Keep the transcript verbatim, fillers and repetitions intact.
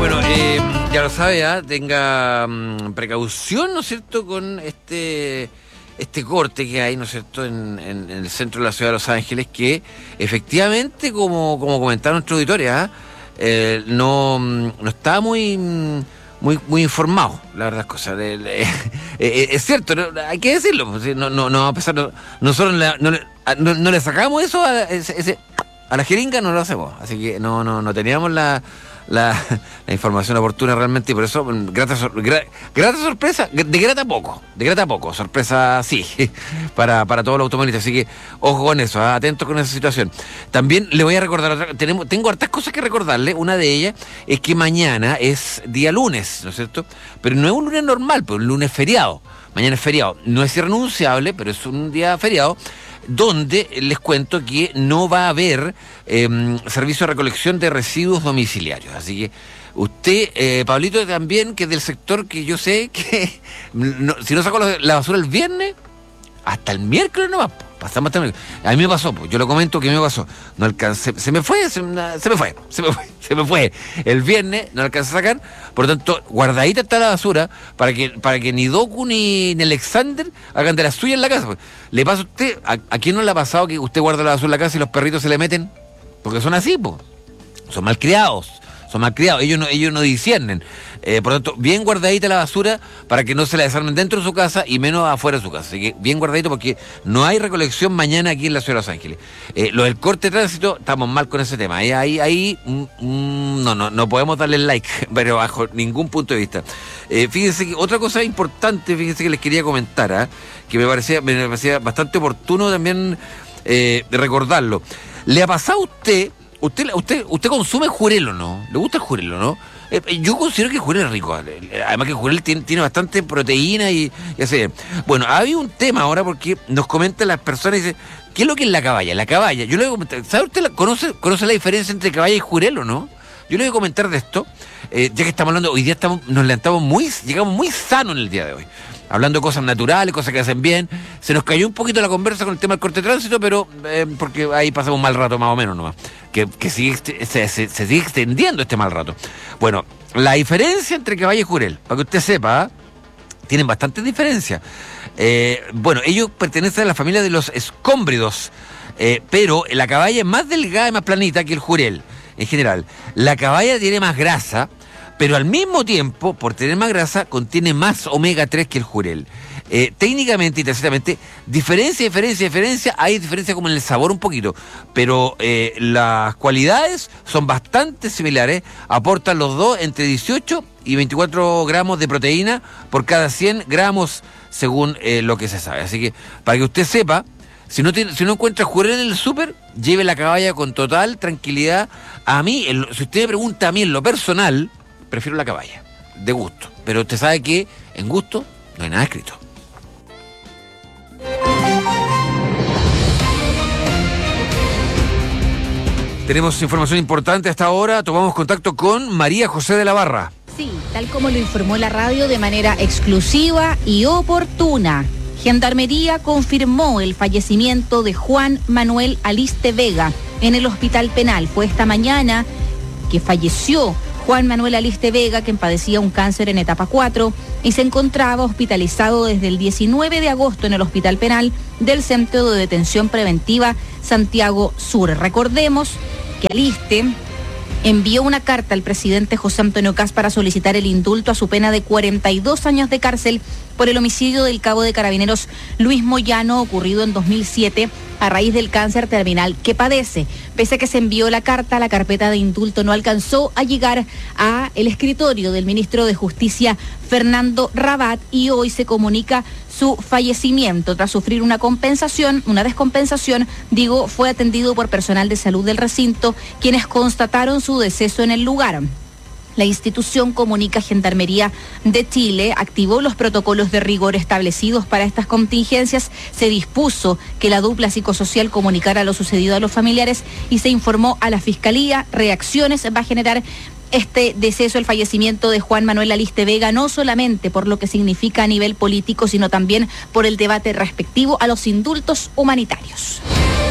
Bueno, eh, ya lo sabe, ¿eh? tenga um, precaución, ¿no es cierto?, con este este corte que hay, ¿no es cierto?, en, en, en el centro de la ciudad de Los Ángeles, que efectivamente, como, como comentaron nuestros auditores, ¿eh? Eh, no, no está muy... Muy, muy informado, la verdad, cosas. De, de, eh, es cierto, no, hay que decirlo. No, no, no, a pesar, no, nosotros no, no, no, no le sacamos eso a, ese, ese, a la jeringa, no lo hacemos. Así que no, no, no teníamos la, la, la información oportuna realmente, y por eso, grata, gra, grata sorpresa, de grata poco, de grata poco, sorpresa sí, para, para todos los automovilistas. Así que ojo con eso, atentos con esa situación. También le voy a recordar otra, tenemos, tengo hartas cosas que recordarle. Una de ellas es que mañana es día lunes, ¿no es cierto? Pero no es un lunes normal, pues un lunes feriado. Mañana es feriado. No es irrenunciable, pero es un día feriado, donde les cuento que no va a haber eh, servicio de recolección de residuos domiciliarios. Así que usted, eh, Pablito, también, que es del sector que yo sé que no, si no sacó la basura el viernes, hasta el miércoles nomás, pasamos hasta el miércoles. A mí me pasó, pues, yo lo comento que me pasó. No alcancé, se me fue, se, se me fue, se me fue, se me fue. El viernes no alcancé a sacar, por lo tanto, guardadita está la basura para que, para que ni Doku ni, ni Alexander hagan de la suya en la casa. ¿Le pasa a usted, a, a quién no le ha pasado que usted guarda la basura en la casa y los perritos se le meten? Porque son así, pues. Son malcriados, son malcriados, ellos no, ellos no disciernen. Eh, por lo tanto, bien guardadita la basura para que no se la desarmen dentro de su casa y menos afuera de su casa. Así que bien guardadito, porque no hay recolección mañana aquí en la ciudad de Los Ángeles. Eh, lo del corte de tránsito, estamos mal con ese tema. Eh, ahí, ahí, mm, mm, no, no, no podemos darle like, pero bajo ningún punto de vista. Eh, fíjense que otra cosa importante, fíjense que les quería comentar, ¿eh? que me parecía, me parecía bastante oportuno también eh, recordarlo. ¿Le ha pasado a usted, usted, usted, usted consume jurel o no? ¿Le gusta el jurel o no? Yo considero que el jurel es rico, además que el jurel tiene, tiene bastante proteína y, y así. Bueno, ha habido un tema ahora porque nos comentan las personas y dicen, ¿qué es lo que es la caballa? La caballa, yo le voy a comentar, ¿sabe usted, la, conoce, conoce la diferencia entre caballa y jurel o no? Yo le voy a comentar de esto, eh, ya que estamos hablando, hoy día estamos, nos levantamos muy, llegamos muy sanos en el día de hoy, hablando de cosas naturales, cosas que hacen bien. Se nos cayó un poquito la conversa con el tema del corte de tránsito, pero eh, porque ahí pasamos un mal rato más o menos nomás, que, que sigue, se, se, se sigue extendiendo este mal rato. Bueno, la diferencia entre caballa y jurel, para que usted sepa, ¿eh? tienen bastantes diferencias. Eh, bueno, ellos pertenecen a la familia de los escómbridos, eh, pero la caballa es más delgada y más planita que el jurel, en general. La caballa tiene más grasa, pero al mismo tiempo, por tener más grasa, contiene más omega tres que el jurel. Eh, técnicamente y terceramente, diferencia, diferencia, diferencia, hay diferencia como en el sabor un poquito, pero eh, las cualidades son bastante similares, aportan los dos entre dieciocho y veinticuatro gramos de proteína por cada cien gramos, según eh, lo que se sabe. Así que, para que usted sepa, si no, tiene, si no encuentra jurel en el súper, lleve la caballa con total tranquilidad. A mí, en, si usted me pregunta a mí en lo personal, prefiero la caballa, de gusto. Pero usted sabe que en gusto no hay nada escrito. Tenemos información importante hasta ahora. Tomamos contacto con María José de la Barra. Sí, tal como lo informó la radio de manera exclusiva y oportuna. Gendarmería confirmó el fallecimiento de Juan Manuel Aliste Vega en el Hospital Penal. Fue esta mañana que falleció Juan Manuel Aliste Vega, quien padecía un cáncer en etapa cuatro y se encontraba hospitalizado desde el diecinueve de agosto en el Hospital Penal del Centro de Detención Preventiva Santiago Sur. Recordemos que Aliste envió una carta al presidente José Antonio Kast para solicitar el indulto a su pena de cuarenta y dos años de cárcel por el homicidio del cabo de carabineros Luis Moyano, ocurrido en dos mil siete a raíz del cáncer terminal que padece. Pese a que se envió la carta, la carpeta de indulto no alcanzó a llegar a el escritorio del ministro de Justicia, Fernando Rabat, y hoy se comunica su fallecimiento. Tras sufrir una compensación, una descompensación, digo, fue atendido por personal de salud del recinto, quienes constataron su deceso en el lugar. La institución comunica Gendarmería de Chile activó los protocolos de rigor establecidos para estas contingencias. Se dispuso que la dupla psicosocial comunicara lo sucedido a los familiares y se informó a la Fiscalía. Reacciones va a generar este deceso, el fallecimiento de Juan Manuel Aliste Vega, no solamente por lo que significa a nivel político, sino también por el debate respectivo a los indultos humanitarios.